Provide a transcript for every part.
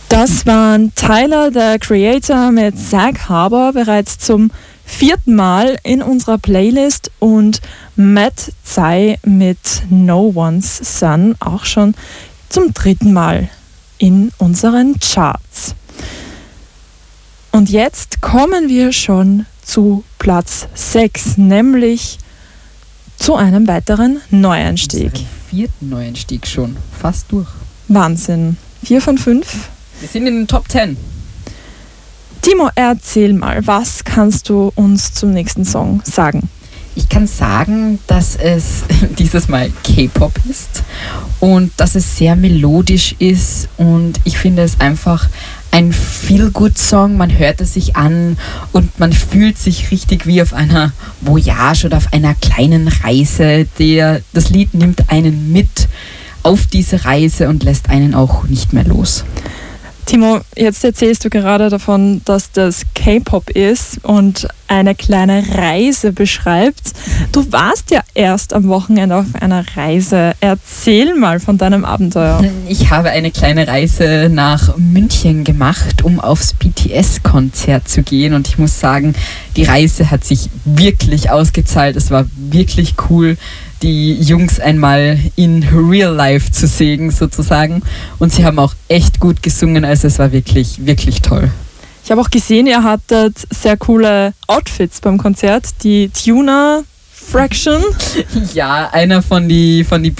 Das waren Tyler, der Creator, mit Sag Harbor bereits zum 4. Mal in unserer Playlist und Matt Tsai mit No One's Son auch schon zum 3. Mal in unseren Charts. Und jetzt kommen wir schon zu Platz 6, nämlich zu einem weiteren Neueinstieg. 4. Neueinstieg schon, fast durch. Wahnsinn. 4 von 5. Wir sind in den Top 10. Timo, erzähl mal, was kannst du uns zum nächsten Song sagen? Ich kann sagen, dass es dieses Mal K-Pop ist und dass es sehr melodisch ist und ich finde es einfach ein Feel-Good-Song. Man hört es sich an und man fühlt sich richtig wie auf einer Voyage oder auf einer kleinen Reise. Das Lied nimmt einen mit auf diese Reise und lässt einen auch nicht mehr los. Timo, jetzt erzählst du gerade davon, dass das K-Pop ist und eine kleine Reise beschreibt. Du warst ja erst am Wochenende auf einer Reise. Erzähl mal von deinem Abenteuer. Ich habe eine kleine Reise nach München gemacht, um aufs BTS-Konzert zu gehen. Und ich muss sagen, die Reise hat sich wirklich ausgezahlt. Es war wirklich cool, die Jungs einmal in Real Life zu sehen sozusagen. Und sie haben auch echt gut gesungen, also es war wirklich, wirklich toll. Ich habe auch gesehen, ihr hattet sehr coole Outfits beim Konzert, die Tuna Fraction. Ja, einer von die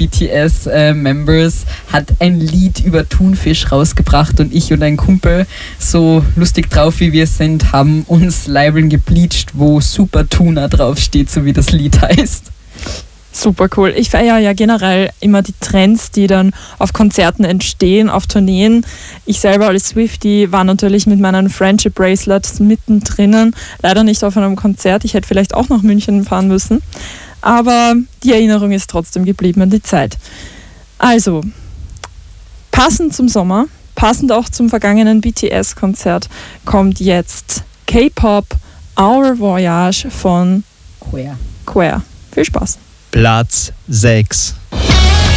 BTS-Members hat ein Lied über Thunfisch rausgebracht und ich und ein Kumpel, so lustig drauf wie wir sind, haben uns Labeln gebleached, wo Super Tuna draufsteht, so wie das Lied heißt. Super cool. Ich feiere ja generell immer die Trends, die dann auf Konzerten entstehen, auf Tourneen. Ich selber als Swiftie war natürlich mit meinen Friendship Bracelets mittendrin. Leider nicht auf einem Konzert. Ich hätte vielleicht auch nach München fahren müssen. Aber die Erinnerung ist trotzdem geblieben an die Zeit. Also, passend zum Sommer, passend auch zum vergangenen BTS-Konzert, kommt jetzt K-Pop Our Voyage von Queer. Queer. Viel Spaß. Platz 6.